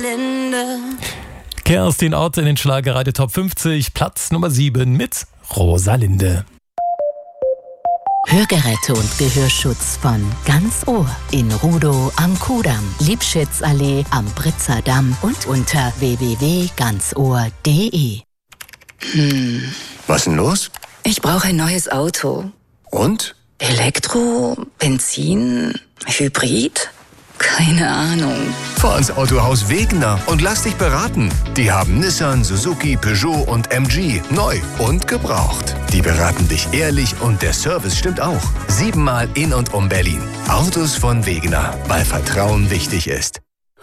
Rosalinde. Kerstin Ott in den Schlagerradio Top 50, Platz Nummer 7 mit Rosalinde. Hörgeräte und Gehörschutz von Ganz Ohr in Rudow am Kudamm, Liebschitzallee am Britzer Damm und unter www.ganzohr.de. Was ist denn los? Ich brauche ein neues Auto. Und? Elektro, Benzin, Hybrid? Keine Ahnung. Fahr ins Autohaus Wegener und lass dich beraten. Die haben Nissan, Suzuki, Peugeot und MG neu und gebraucht. Die beraten dich ehrlich und der Service stimmt auch. 7-mal in und um Berlin. Autos von Wegener, weil Vertrauen wichtig ist.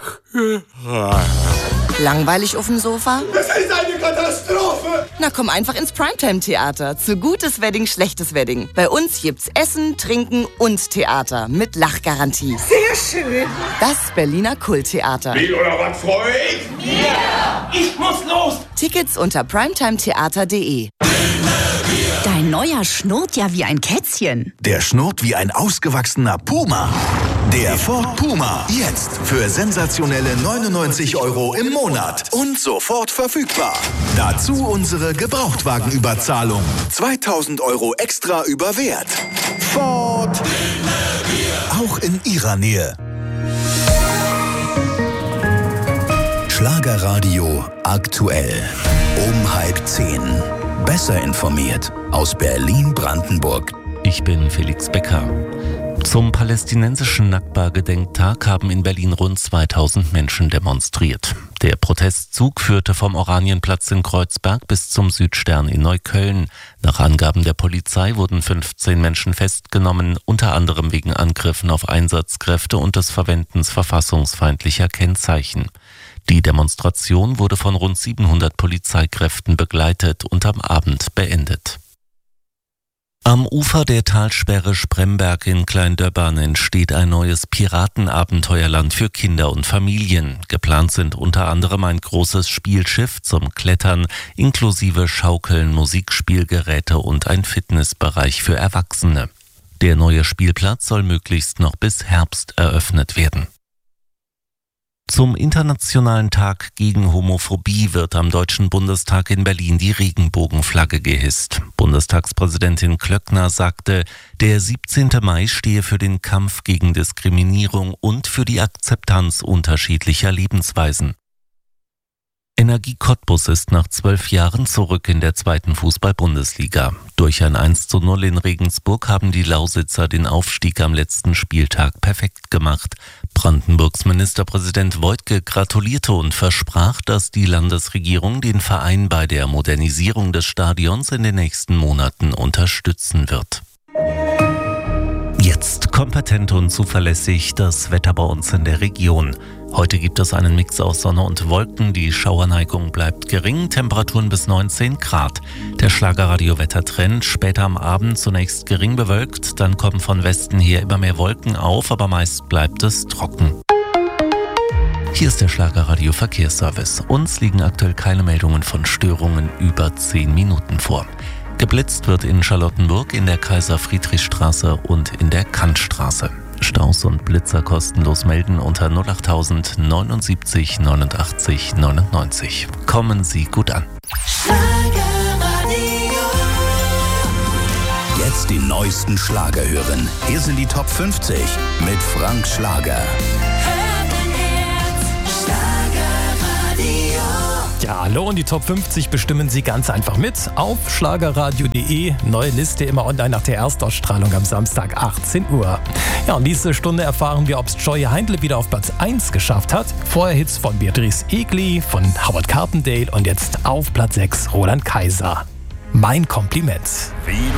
Langweilig auf dem Sofa? Das ist eine Katastrophe! Na komm einfach ins Primetime-Theater. Zu gutes Wedding, schlechtes Wedding. Bei uns gibt's Essen, Trinken und Theater mit Lachgarantie. Sehr schön! Das Berliner Kulttheater. Wie oder was freue ich? Ja! Ich muss los! Tickets unter primetimetheater.de. Dein neuer schnurrt ja wie ein Kätzchen. Der schnurrt wie ein ausgewachsener Puma. Der Ford Puma. Jetzt für sensationelle 99 € im Monat. Und sofort verfügbar. Dazu unsere Gebrauchtwagenüberzahlung. 2.000 € extra über Wert. Ford. Auch in Ihrer Nähe. Schlagerradio aktuell. Um 9:30. Besser informiert aus Berlin-Brandenburg. Ich bin Felix Becker. Zum palästinensischen Nakba-Gedenktag haben in Berlin rund 2000 Menschen demonstriert. Der Protestzug führte vom Oranienplatz in Kreuzberg bis zum Südstern in Neukölln. Nach Angaben der Polizei wurden 15 Menschen festgenommen, unter anderem wegen Angriffen auf Einsatzkräfte und des Verwendens verfassungsfeindlicher Kennzeichen. Die Demonstration wurde von rund 700 Polizeikräften begleitet und am Abend beendet. Am Ufer der Talsperre Spremberg in Klein-Döbbern entsteht ein neues Piratenabenteuerland für Kinder und Familien. Geplant sind unter anderem ein großes Spielschiff zum Klettern, inklusive Schaukeln, Musikspielgeräte und ein Fitnessbereich für Erwachsene. Der neue Spielplatz soll möglichst noch bis Herbst eröffnet werden. Zum Internationalen Tag gegen Homophobie wird am Deutschen Bundestag in Berlin die Regenbogenflagge gehisst. Bundestagspräsidentin Klöckner sagte, der 17. Mai stehe für den Kampf gegen Diskriminierung und für die Akzeptanz unterschiedlicher Lebensweisen. Energie Cottbus ist nach 12 Jahren zurück in der 2. Fußball-Bundesliga. Durch ein 1:0 in Regensburg haben die Lausitzer den Aufstieg am letzten Spieltag perfekt gemacht. Brandenburgs Ministerpräsident Woidke gratulierte und versprach, dass die Landesregierung den Verein bei der Modernisierung des Stadions in den nächsten Monaten unterstützen wird. Jetzt kompetent und zuverlässig das Wetter bei uns in der Region. Heute gibt es einen Mix aus Sonne und Wolken. Die Schauerneigung bleibt gering, Temperaturen bis 19 Grad. Der Schlagerradio-Wettertrend später am Abend zunächst gering bewölkt, dann kommen von Westen her immer mehr Wolken auf, aber meist bleibt es trocken. Hier ist der Schlagerradio-Verkehrsservice. Uns liegen aktuell keine Meldungen von Störungen über 10 Minuten vor. Geblitzt wird in Charlottenburg, in der Kaiser-Friedrich-Straße und in der Kantstraße. Staus und Blitzer kostenlos melden unter 08000 79 89 99. Kommen Sie gut an. Jetzt die neuesten Schlager hören. Hier sind die Top 50 mit Frank Schlager. Ja, hallo, und die Top 50 bestimmen Sie ganz einfach mit auf schlagerradio.de. Neue Liste immer online nach der Erstausstrahlung am Samstag 18 Uhr. Ja, und diese Stunde erfahren wir, ob es Joy Heindle wieder auf Platz 1 geschafft hat. Vorher Hits von Beatrice Egli, von Howard Carpendale und jetzt auf Platz 6 Roland Kaiser. Mein Kompliment. Wie